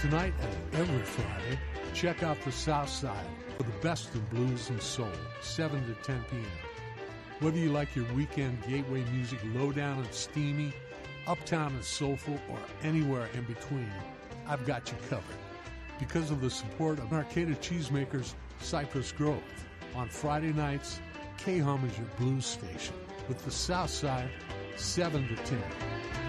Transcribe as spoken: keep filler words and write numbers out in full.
Tonight and every Friday, check out the South Side for the best of blues and soul, seven to ten p.m. Whether you like your weekend gateway music low down and steamy, uptown and soulful, or anywhere in between, I've got you covered. Because of the support of Arcata Cheesemakers Cypress Grove, on Friday nights, K-Hum is your blues station with the South Side, seven to ten.